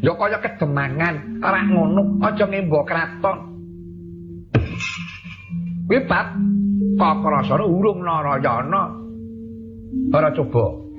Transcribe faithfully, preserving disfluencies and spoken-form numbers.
Ya kaya kedemangan, ora ngono, aja ngembo kraton. Kuwi Pat, Kakrasana urung Narayana. Ora coba